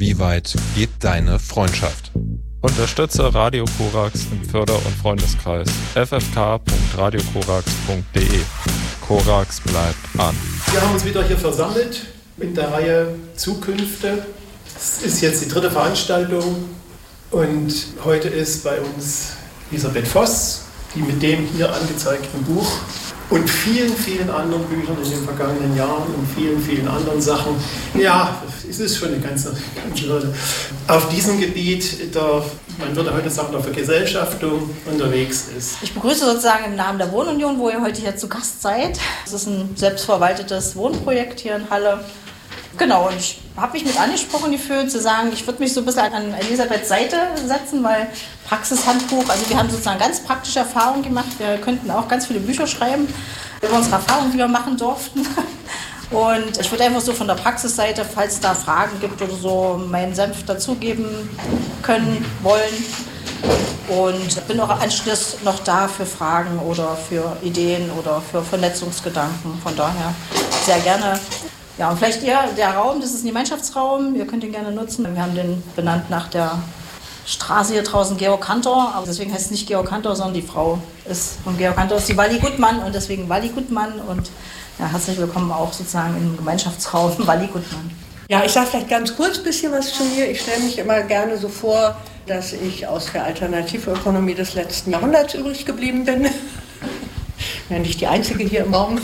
Wie weit geht deine Freundschaft? Unterstütze Radio Korax im Förder- und Freundeskreis ffk.radiokorax.de. Korax bleibt an. Wir haben uns wieder hier versammelt in der Reihe Zukünfte. Es ist jetzt die 3. Veranstaltung und heute ist bei uns Elisabeth Voss, die mit dem hier angezeigten Buch und vielen, vielen anderen Büchern in den vergangenen Jahren und vielen, vielen anderen Sachen, ja, es ist schon eine ganze Hürde, auf diesem Gebiet der, man würde heute sagen, der Vergesellschaftung unterwegs ist. Ich begrüße sozusagen im Namen der Wohnunion, wo ihr heute hier zu Gast seid. Es ist ein selbstverwaltetes Wohnprojekt hier in Halle. Genau, und ich habe mich mit angesprochen gefühlt, zu sagen, ich würde mich so ein bisschen an Elisabeths Seite setzen, weil Praxishandbuch, also wir haben sozusagen ganz praktische Erfahrungen gemacht. Wir könnten auch ganz viele Bücher schreiben über unsere Erfahrungen, die wir machen durften. Und ich würde einfach so von der Praxisseite, falls da Fragen gibt oder so, meinen Senf dazugeben können, wollen. Und bin auch am Anschluss noch da für Fragen oder für Ideen oder für Vernetzungsgedanken. Von daher sehr gerne. Ja, und vielleicht der Raum, das ist ein Gemeinschaftsraum, ihr könnt ihn gerne nutzen. Wir haben den benannt nach der Straße hier draußen, Georg Cantor, aber deswegen heißt es nicht Georg Cantor, sondern die Frau ist von Georg Cantor, ist die Walli Gutmann und deswegen Walli Gutmann und ja, herzlich willkommen auch sozusagen im Gemeinschaftsraum Walli Gutmann. Ja, ich sage vielleicht ganz kurz ein bisschen was zu mir. Ich stelle mich immer gerne so vor, dass ich aus der Alternativökonomie des letzten Jahrhunderts übrig geblieben bin. Ja, nicht die Einzige hier im Raum.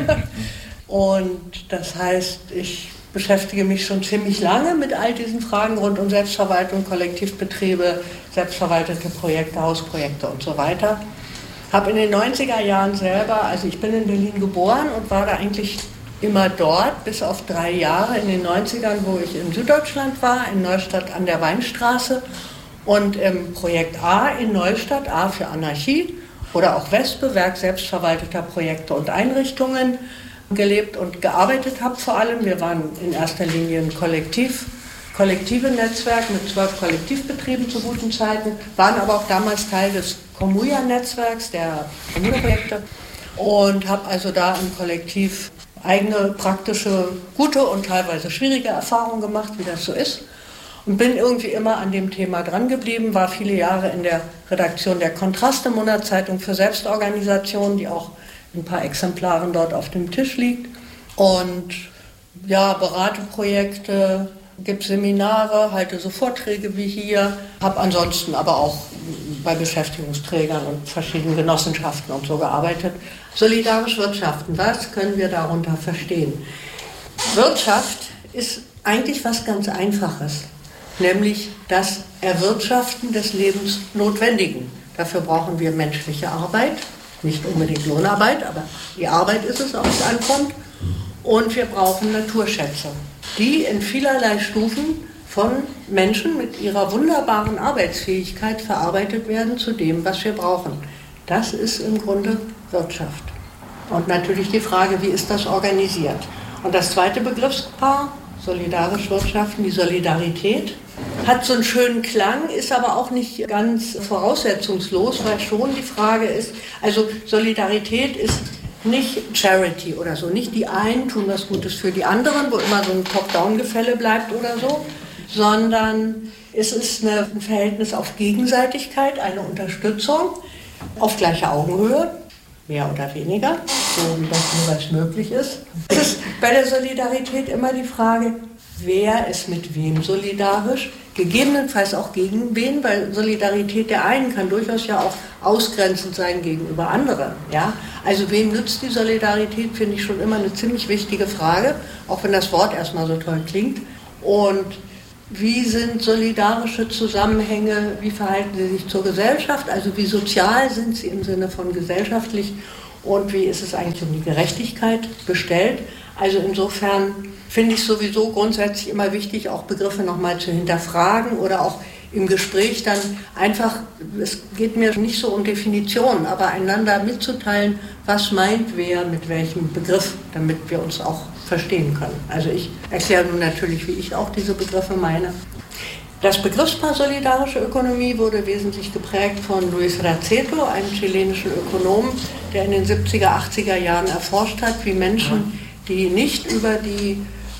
Und das heißt, ich beschäftige mich schon ziemlich lange mit all diesen Fragen rund um Selbstverwaltung, Kollektivbetriebe, selbstverwaltete Projekte, Hausprojekte und so weiter. Habe in den 90er Jahren selber, also ich bin in Berlin geboren und war da eigentlich immer dort, bis auf 3 Jahre in den 90ern, wo ich in Süddeutschland war, in Neustadt an der Weinstraße und im Projekt A in Neustadt, A für Anarchie oder auch Wespe, Werk selbstverwalteter Projekte und Einrichtungen, gelebt und gearbeitet habe vor allem. Wir waren in erster Linie ein kollektive Netzwerk mit 12 Kollektivbetrieben zu guten Zeiten, waren aber auch damals Teil des Komuja-Netzwerks, der Kommuneprojekte und habe also da im Kollektiv eigene praktische, gute und teilweise schwierige Erfahrungen gemacht, wie das so ist. Und bin irgendwie immer an dem Thema dran geblieben, war viele Jahre in der Redaktion der Kontraste, Monatszeitung für Selbstorganisation, die auch ein paar Exemplaren dort auf dem Tisch liegt. Und ja, berate Projekte, gebe Seminare, halte so Vorträge wie hier, habe ansonsten aber auch bei Beschäftigungsträgern und verschiedenen Genossenschaften und so gearbeitet. Solidarisch wirtschaften, was können wir darunter verstehen? Wirtschaft ist eigentlich was ganz Einfaches, nämlich das Erwirtschaften des Lebensnotwendigen. Dafür brauchen wir menschliche Arbeit. Nicht unbedingt Lohnarbeit, aber die Arbeit ist es, auf es ankommt. Und wir brauchen Naturschätze, die in vielerlei Stufen von Menschen mit ihrer wunderbaren Arbeitsfähigkeit verarbeitet werden zu dem, was wir brauchen. Das ist im Grunde Wirtschaft. Und natürlich die Frage, wie ist das organisiert? Und das zweite Begriffspaar, solidarisch wirtschaften, die Solidarität, hat so einen schönen Klang, ist aber auch nicht ganz voraussetzungslos, weil schon die Frage ist, also Solidarität ist nicht Charity oder so, nicht die einen tun was Gutes für die anderen, wo immer so ein Top-Down-Gefälle bleibt oder so, sondern es ist ein Verhältnis auf Gegenseitigkeit, eine Unterstützung auf gleicher Augenhöhe, mehr oder weniger, so wie das jeweils möglich ist. Es ist bei der Solidarität immer die Frage, wer ist mit wem solidarisch, gegebenenfalls auch gegen wen, weil Solidarität der einen kann durchaus ja auch ausgrenzend sein gegenüber anderen. Ja? Also wem nützt die Solidarität, finde ich schon immer eine ziemlich wichtige Frage, auch wenn das Wort erstmal so toll klingt. Und wie sind solidarische Zusammenhänge, wie verhalten sie sich zur Gesellschaft, also wie sozial sind sie im Sinne von gesellschaftlich und wie ist es eigentlich um die Gerechtigkeit bestellt. Also insofern finde ich sowieso grundsätzlich immer wichtig, auch Begriffe nochmal zu hinterfragen oder auch im Gespräch dann einfach, es geht mir nicht so um Definitionen, aber einander mitzuteilen, was meint wer mit welchem Begriff, damit wir uns auch verstehen können. Also ich erkläre nun natürlich, wie ich auch diese Begriffe meine. Das Begriffspaar solidarische Ökonomie wurde wesentlich geprägt von Luis Raceto, einem chilenischen Ökonom, der in den 70er, 80er Jahren erforscht hat, wie Menschen, die nicht über die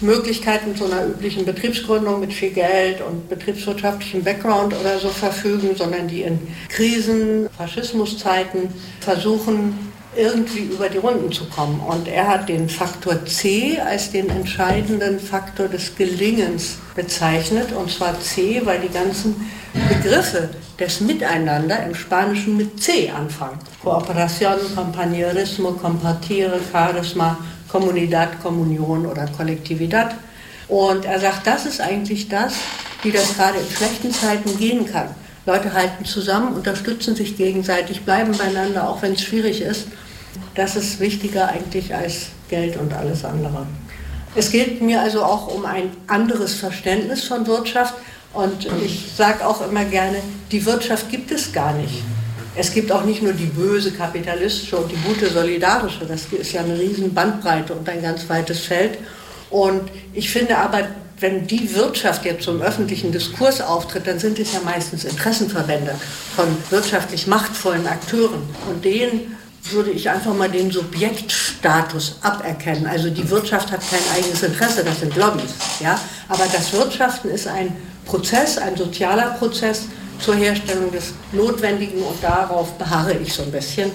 Möglichkeiten zu einer üblichen Betriebsgründung mit viel Geld und betriebswirtschaftlichem Background oder so verfügen, sondern die in Krisen, Faschismuszeiten versuchen, irgendwie über die Runden zu kommen. Und er hat den Faktor C als den entscheidenden Faktor des Gelingens bezeichnet. Und zwar C, weil die ganzen Begriffe des Miteinander im Spanischen mit C anfangen. Cooperación, Compañerismo, Compartire, Charisma, Comunidad, Kommunion oder Kollektivität. Und er sagt, das ist eigentlich das, wie das gerade in schlechten Zeiten gehen kann. Leute halten zusammen, unterstützen sich gegenseitig, bleiben beieinander, auch wenn es schwierig ist. Das ist wichtiger eigentlich als Geld und alles andere. Es geht mir also auch um ein anderes Verständnis von Wirtschaft. Und ich sage auch immer gerne, die Wirtschaft gibt es gar nicht. Es gibt auch nicht nur die böse kapitalistische und die gute solidarische. Das ist ja eine riesen Bandbreite und ein ganz weites Feld. Und ich finde aber, wenn die Wirtschaft jetzt zum öffentlichen Diskurs auftritt, dann sind es ja meistens Interessenverbände von wirtschaftlich machtvollen Akteuren. Und denen würde ich einfach mal den Subjektstatus aberkennen. Also die Wirtschaft hat kein eigenes Interesse, das sind Lobbys. Ja? Aber das Wirtschaften ist ein Prozess, ein sozialer Prozess zur Herstellung des Notwendigen und darauf beharre ich so ein bisschen.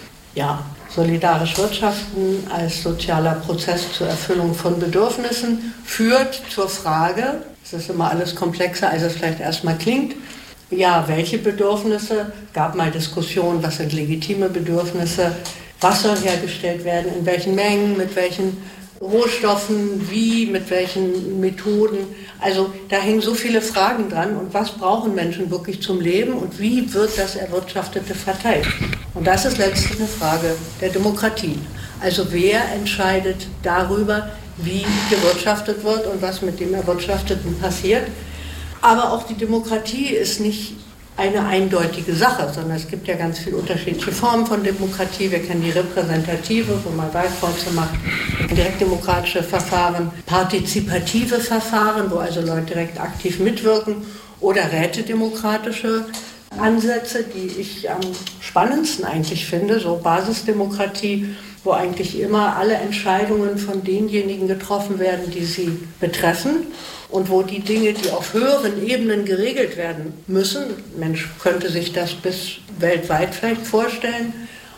Ja, solidarisch wirtschaften als sozialer Prozess zur Erfüllung von Bedürfnissen führt zur Frage, es ist immer alles komplexer, als es vielleicht erstmal klingt, ja, welche Bedürfnisse, gab mal Diskussionen, was sind legitime Bedürfnisse, was soll hergestellt werden, in welchen Mengen, mit welchen Rohstoffen, wie, mit welchen Methoden. Also da hängen so viele Fragen dran. Und was brauchen Menschen wirklich zum Leben und wie wird das Erwirtschaftete verteilt? Und das ist letztlich eine Frage der Demokratie. Also wer entscheidet darüber, wie gewirtschaftet wird und was mit dem Erwirtschafteten passiert? Aber auch die Demokratie ist nicht eine eindeutige Sache, sondern es gibt ja ganz viele unterschiedliche Formen von Demokratie. Wir kennen die repräsentative, wo man Wahlkreuze macht, direktdemokratische Verfahren, partizipative Verfahren, wo also Leute direkt aktiv mitwirken, oder rätedemokratische Ansätze, die ich am spannendsten eigentlich finde, so Basisdemokratie, wo eigentlich immer alle Entscheidungen von denjenigen getroffen werden, die sie betreffen und wo die Dinge, die auf höheren Ebenen geregelt werden müssen, Mensch könnte sich das bis weltweit vielleicht vorstellen,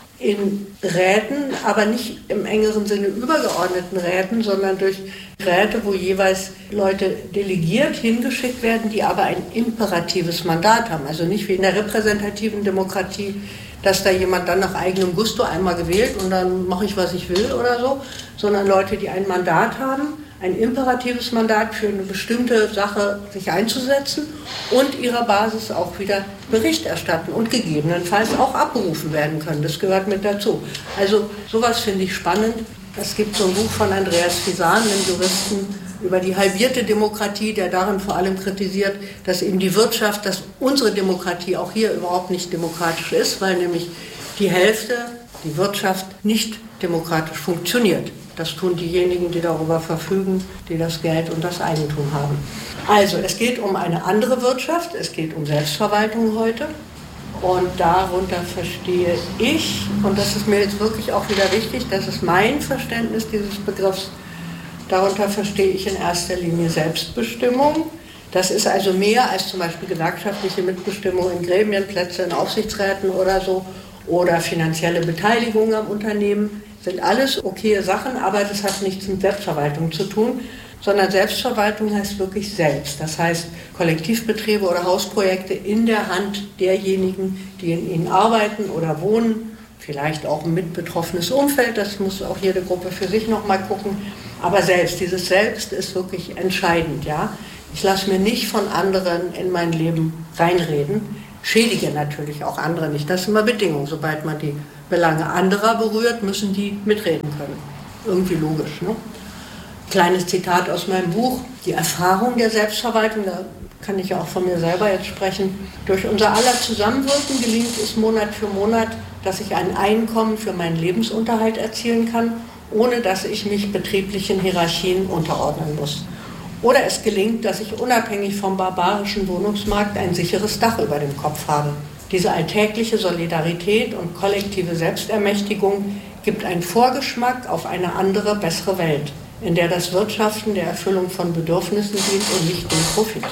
in Räten, aber nicht im engeren Sinne übergeordneten Räten, sondern durch Räte, wo jeweils Leute delegiert hingeschickt werden, die aber ein imperatives Mandat haben. Also nicht wie in der repräsentativen Demokratie, dass da jemand dann nach eigenem Gusto einmal gewählt und dann mache ich, was ich will oder so, sondern Leute, die ein Mandat haben, ein imperatives Mandat für eine bestimmte Sache sich einzusetzen und ihrer Basis auch wieder Bericht erstatten und gegebenenfalls auch abberufen werden können. Das gehört mit dazu. Also sowas finde ich spannend. Es gibt so ein Buch von Andreas Fisan, einem Juristen, über die halbierte Demokratie, der darin vor allem kritisiert, dass eben die Wirtschaft, dass unsere Demokratie auch hier überhaupt nicht demokratisch ist, weil nämlich die Hälfte, die Wirtschaft, nicht demokratisch funktioniert. Das tun diejenigen, die darüber verfügen, die das Geld und das Eigentum haben. Also es geht um eine andere Wirtschaft, es geht um Selbstverwaltung heute. Und darunter verstehe ich, und das ist mir jetzt wirklich auch wieder wichtig, das ist mein Verständnis dieses Begriffs, darunter verstehe ich in erster Linie Selbstbestimmung. Das ist also mehr als zum Beispiel gewerkschaftliche Mitbestimmung in Gremien, Plätze in Aufsichtsräten oder so, oder finanzielle Beteiligung am Unternehmen. Sind alles okaye Sachen, aber das hat nichts mit Selbstverwaltung zu tun, sondern Selbstverwaltung heißt wirklich selbst. Das heißt Kollektivbetriebe oder Hausprojekte in der Hand derjenigen, die in ihnen arbeiten oder wohnen, vielleicht auch ein mitbetroffenes Umfeld, das muss auch jede Gruppe für sich nochmal gucken, aber selbst, dieses Selbst ist wirklich entscheidend. Ja? Ich lasse mir nicht von anderen in mein Leben reinreden, schädige natürlich auch andere nicht, das ist immer Bedingung, sobald man die Belange anderer berührt, müssen die mitreden können. Irgendwie logisch, ne? Kleines Zitat aus meinem Buch. Die Erfahrung der Selbstverwaltung, da kann ich ja auch von mir selber jetzt sprechen. Durch unser aller Zusammenwirken gelingt es Monat für Monat, dass ich ein Einkommen für meinen Lebensunterhalt erzielen kann, ohne dass ich mich betrieblichen Hierarchien unterordnen muss. Oder es gelingt, dass ich unabhängig vom barbarischen Wohnungsmarkt ein sicheres Dach über dem Kopf habe. Diese alltägliche Solidarität und kollektive Selbstermächtigung gibt einen Vorgeschmack auf eine andere, bessere Welt. in der das Wirtschaften der Erfüllung von Bedürfnissen dient und nicht dem Profit.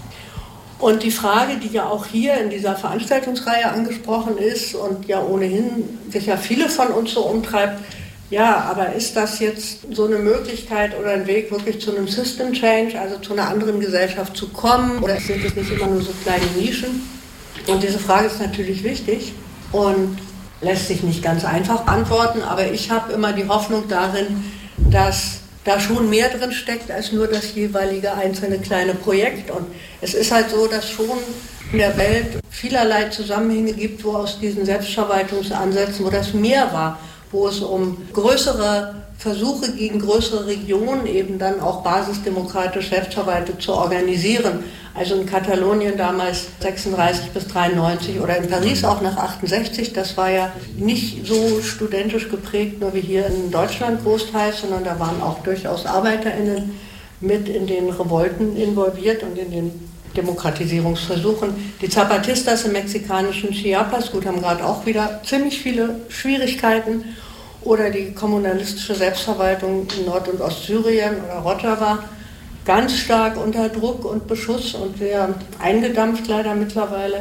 Und die Frage, die ja auch hier in dieser Veranstaltungsreihe angesprochen ist und ja ohnehin sich ja viele von uns so umtreibt, ja, aber ist das jetzt so eine Möglichkeit oder ein Weg, wirklich zu einem System Change, also zu einer anderen Gesellschaft zu kommen? Oder sind es nicht immer nur so kleine Nischen? Und diese Frage ist natürlich wichtig und lässt sich nicht ganz einfach beantworten, aber ich habe immer die Hoffnung darin, dass da schon mehr drin steckt als nur das jeweilige einzelne kleine Projekt. Und es ist halt so, dass schon in der Welt vielerlei Zusammenhänge gibt, wo aus diesen Selbstverwaltungsansätzen, wo das mehr war, wo es um größere Versuche gegen größere Regionen eben dann auch basisdemokratisch selbstverwaltet zu organisieren. Also in Katalonien damals 36 bis 93 oder in Paris auch nach 68. Das war ja nicht so studentisch geprägt, nur wie hier in Deutschland großteils, sondern da waren auch durchaus ArbeiterInnen mit in den Revolten involviert und in den Demokratisierungsversuchen. Die Zapatistas im mexikanischen Chiapas, gut, haben gerade auch wieder ziemlich viele Schwierigkeiten. Oder die kommunalistische Selbstverwaltung in Nord- und Ostsyrien oder Rojava, ganz stark unter Druck und Beschuss und sehr eingedampft leider mittlerweile.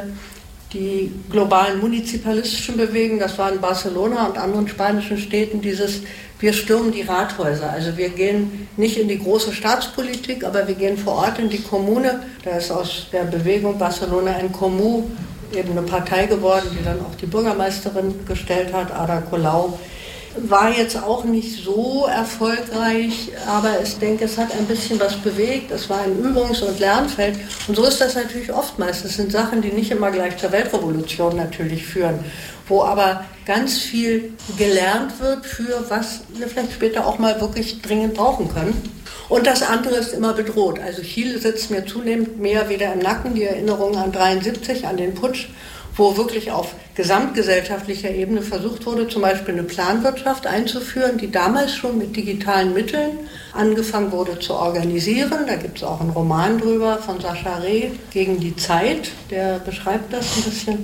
Die globalen munizipalistischen Bewegungen, das war in Barcelona und anderen spanischen Städten, wir stürmen die Rathäuser. Also wir gehen nicht in die große Staatspolitik, aber wir gehen vor Ort in die Kommune. Da ist aus der Bewegung Barcelona en Comú eben eine Partei geworden, die dann auch die Bürgermeisterin gestellt hat, Ada Colau. War jetzt auch nicht so erfolgreich, aber ich denke, es hat ein bisschen was bewegt. Es war ein Übungs- und Lernfeld. Und so ist das natürlich oftmals. Das sind Sachen, die nicht immer gleich zur Weltrevolution natürlich führen, wo aber ganz viel gelernt wird für was wir vielleicht später auch mal wirklich dringend brauchen können. Und das andere ist immer bedroht. Also Chile sitzt mir zunehmend mehr wieder im Nacken, die Erinnerung an 73, an den Putsch, wo wirklich auf gesamtgesellschaftlicher Ebene versucht wurde, zum Beispiel eine Planwirtschaft einzuführen, die damals schon mit digitalen Mitteln angefangen wurde zu organisieren. Da gibt es auch einen Roman drüber von Sascha Reh, Gegen die Zeit, der beschreibt das ein bisschen.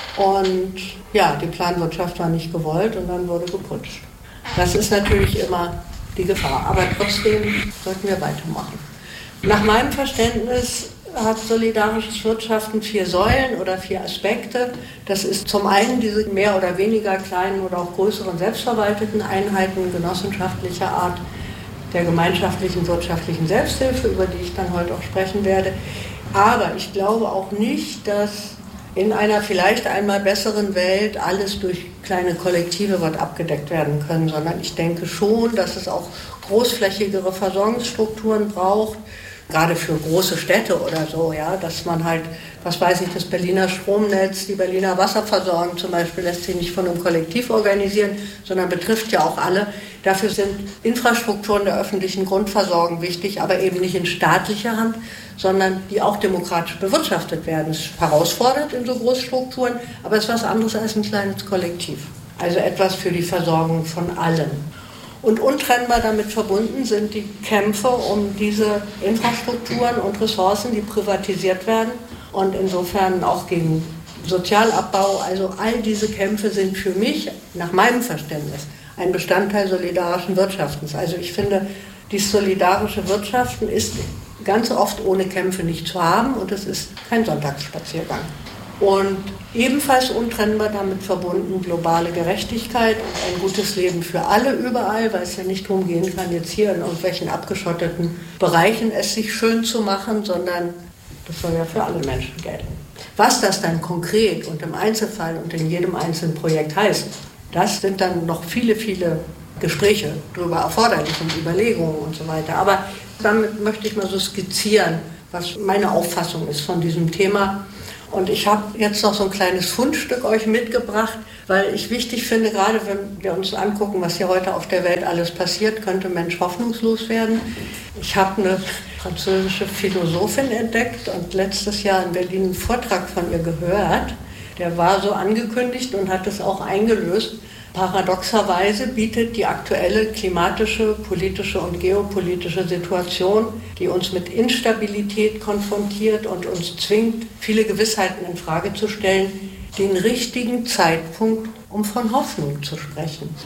Und ja, die Planwirtschaft war nicht gewollt und dann wurde geputscht. Das ist natürlich immer die Gefahr, aber trotzdem sollten wir weitermachen. Nach meinem Verständnis hat solidarisches Wirtschaften 4 Säulen oder 4 Aspekte. Das ist zum einen diese mehr oder weniger kleinen oder auch größeren selbstverwalteten Einheiten genossenschaftlicher Art der gemeinschaftlichen wirtschaftlichen Selbsthilfe, über die ich dann heute auch sprechen werde. Aber ich glaube auch nicht, dass in einer vielleicht einmal besseren Welt alles durch kleine Kollektive wird abgedeckt werden können, sondern ich denke schon, dass es auch großflächigere Versorgungsstrukturen braucht, gerade für große Städte oder so, ja, dass man halt, was weiß ich, das Berliner Stromnetz, die Berliner Wasserversorgung zum Beispiel lässt sich nicht von einem Kollektiv organisieren, sondern betrifft ja auch alle. Dafür sind Infrastrukturen der öffentlichen Grundversorgung wichtig, aber eben nicht in staatlicher Hand, sondern die auch demokratisch bewirtschaftet werden. Es ist herausfordernd in so Großstrukturen, aber es ist was anderes als ein kleines Kollektiv. Also etwas für die Versorgung von allen. Und untrennbar damit verbunden sind die Kämpfe um diese Infrastrukturen und Ressourcen, die privatisiert werden und insofern auch gegen Sozialabbau. Also all diese Kämpfe sind für mich, nach meinem Verständnis, ein Bestandteil solidarischen Wirtschaftens. Also ich finde, dieses solidarische Wirtschaften ist ganz oft ohne Kämpfe nicht zu haben und es ist kein Sonntagsspaziergang. Und ebenfalls untrennbar damit verbunden globale Gerechtigkeit und ein gutes Leben für alle überall, weil es ja nicht darum gehen kann, jetzt hier in irgendwelchen abgeschotteten Bereichen es sich schön zu machen, sondern das soll ja für alle Menschen gelten. Was das dann konkret und im Einzelfall und in jedem einzelnen Projekt heißt, das sind dann noch viele, viele Gespräche darüber erforderlich und Überlegungen und so weiter. Aber damit möchte ich mal so skizzieren, was meine Auffassung ist von diesem Thema. Und ich habe jetzt noch so ein kleines Fundstück euch mitgebracht, weil ich wichtig finde, gerade wenn wir uns angucken, was hier heute auf der Welt alles passiert, könnte Mensch hoffnungslos werden. Ich habe eine französische Philosophin entdeckt und letztes Jahr in Berlin einen Vortrag von ihr gehört. Der war so angekündigt und hat es auch eingelöst. Paradoxerweise bietet die aktuelle klimatische, politische und geopolitische Situation, die uns mit Instabilität konfrontiert und uns zwingt, viele Gewissheiten in Frage zu stellen, den richtigen Zeitpunkt, um von Hoffnung zu sprechen.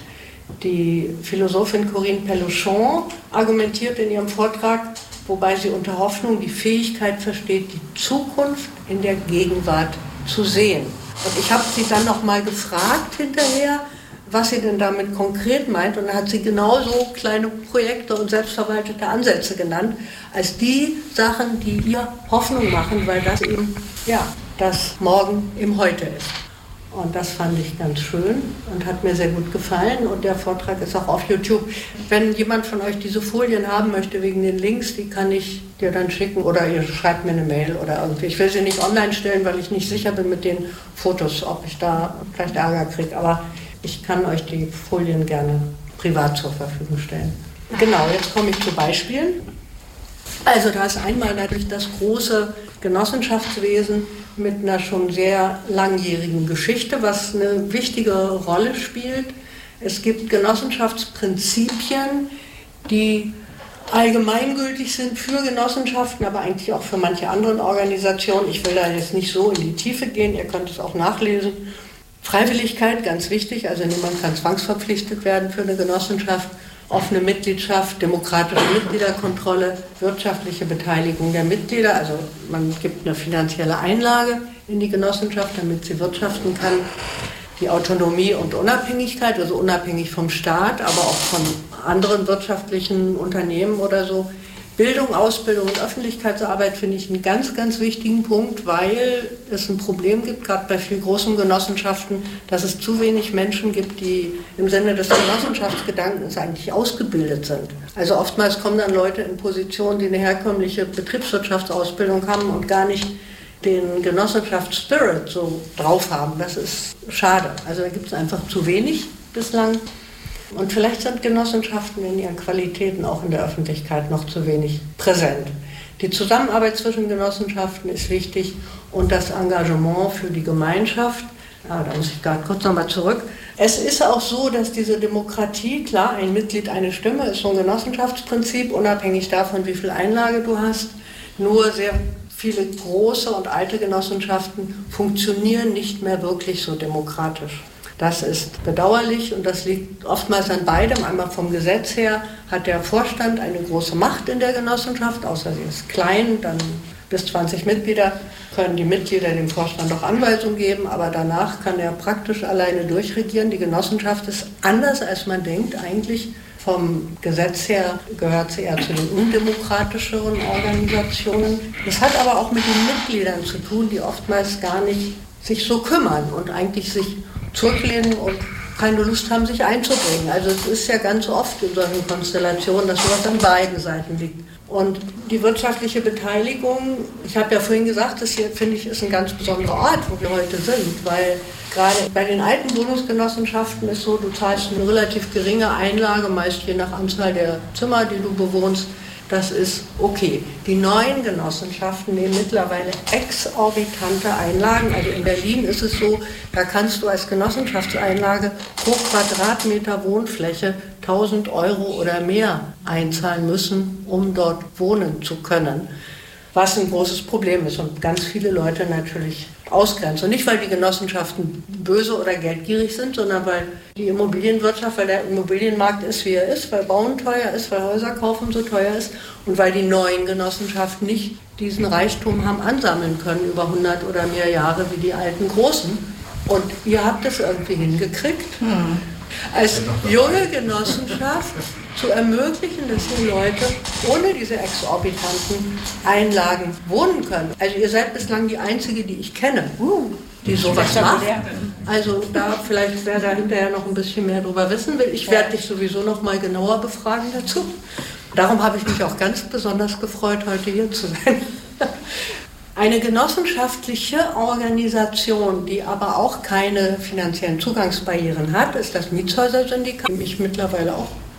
Die Philosophin Corinne Pelluchon argumentiert in ihrem Vortrag, wobei sie unter Hoffnung die Fähigkeit versteht, die Zukunft in der Gegenwart zu sehen. Und ich habe sie dann nochmal gefragt hinterher, was sie denn damit konkret meint. Und dann hat sie genauso kleine Projekte und selbstverwaltete Ansätze genannt, als die Sachen, die ihr Hoffnung machen, weil das eben das Morgen im Heute ist. Und das fand ich ganz schön und hat mir sehr gut gefallen. Und der Vortrag ist auch auf YouTube. Wenn jemand von euch diese Folien haben möchte wegen den Links, die kann ich dir dann schicken oder ihr schreibt mir eine Mail oder irgendwie. Ich will sie nicht online stellen, weil ich nicht sicher bin mit den Fotos, ob ich da vielleicht Ärger kriege. Aber ich kann euch die Folien gerne privat zur Verfügung stellen. Genau, jetzt komme ich zu Beispielen. Also da ist einmal natürlich das große Genossenschaftswesen mit einer schon sehr langjährigen Geschichte, was eine wichtige Rolle spielt. Es gibt Genossenschaftsprinzipien, die allgemeingültig sind für Genossenschaften, aber eigentlich auch für manche anderen Organisationen. Ich will da jetzt nicht so in die Tiefe gehen, ihr könnt es auch nachlesen. Freiwilligkeit, ganz wichtig, also niemand kann zwangsverpflichtet werden für eine Genossenschaft. Offene Mitgliedschaft, demokratische Mitgliederkontrolle, wirtschaftliche Beteiligung der Mitglieder. Also man gibt eine finanzielle Einlage in die Genossenschaft, damit sie wirtschaften kann. Die Autonomie und Unabhängigkeit, also unabhängig vom Staat, aber auch von anderen wirtschaftlichen Unternehmen oder so. Bildung, Ausbildung und Öffentlichkeitsarbeit finde ich einen ganz, ganz wichtigen Punkt, weil es ein Problem gibt, gerade bei viel großen Genossenschaften, dass es zu wenig Menschen gibt, die im Sinne des Genossenschaftsgedankens eigentlich ausgebildet sind. Also oftmals kommen dann Leute in Positionen, die eine herkömmliche Betriebswirtschaftsausbildung haben und gar nicht den Genossenschaftsspirit so drauf haben. Das ist schade. Also da gibt es einfach zu wenig bislang. Und vielleicht sind Genossenschaften in ihren Qualitäten auch in der Öffentlichkeit noch zu wenig präsent. Die Zusammenarbeit zwischen Genossenschaften ist wichtig und das Engagement für die Gemeinschaft. Da muss ich gerade kurz nochmal zurück. Es ist auch so, dass diese Demokratie, klar, ein Mitglied, eine Stimme, ist so ein Genossenschaftsprinzip, unabhängig davon, wie viel Einlage du hast. Nur sehr viele große und alte Genossenschaften funktionieren nicht mehr wirklich so demokratisch. Das ist bedauerlich und das liegt oftmals an beidem. Einmal vom Gesetz her hat der Vorstand eine große Macht in der Genossenschaft, außer sie ist klein, dann bis 20 Mitglieder können die Mitglieder dem Vorstand auch Anweisungen geben, aber danach kann er praktisch alleine durchregieren. Die Genossenschaft ist anders, als man denkt. Eigentlich vom Gesetz her gehört sie eher zu den undemokratischeren Organisationen. Das hat aber auch mit den Mitgliedern zu tun, die oftmals gar nicht sich so kümmern und eigentlich sich zurücklehnen und keine Lust haben, sich einzubringen. Also es ist ja ganz oft in solchen Konstellationen, dass sowas an beiden Seiten liegt. Und die wirtschaftliche Beteiligung, ich habe ja vorhin gesagt, das hier, finde ich, ist ein ganz besonderer Ort, wo wir heute sind, weil gerade bei den alten Wohnungsgenossenschaften ist so, du zahlst eine relativ geringe Einlage, meist je nach Anzahl der Zimmer, die du bewohnst. Das ist okay. Die neuen Genossenschaften nehmen mittlerweile exorbitante Einlagen. Also in Berlin ist es so, da kannst du als Genossenschaftseinlage pro Quadratmeter Wohnfläche 1.000 € oder mehr einzahlen müssen, um dort wohnen zu können. Was ein großes Problem ist und ganz viele Leute natürlich ausgrenzt. Und nicht, weil die Genossenschaften böse oder geldgierig sind, sondern weil die Immobilienwirtschaft, weil der Immobilienmarkt ist, wie er ist, weil Bauen teuer ist, weil Häuser kaufen so teuer ist und weil die neuen Genossenschaften nicht diesen Reichtum haben ansammeln können über 100 oder mehr Jahre wie die alten Großen. Und ihr habt es irgendwie hingekriegt, als junge Genossenschaft zu ermöglichen, dass die Leute ohne diese exorbitanten Einlagen wohnen können. Also ihr seid bislang die Einzige, die ich kenne, die sowas macht. Also da vielleicht, wer da hinterher noch ein bisschen mehr drüber wissen will, ich werde dich sowieso noch mal genauer befragen dazu. Darum habe ich mich auch ganz besonders gefreut, heute hier zu sein. Eine genossenschaftliche Organisation, die aber auch keine finanziellen Zugangsbarrieren hat, ist das Mietshäuser-Syndikat, dem ich mittlerweile auch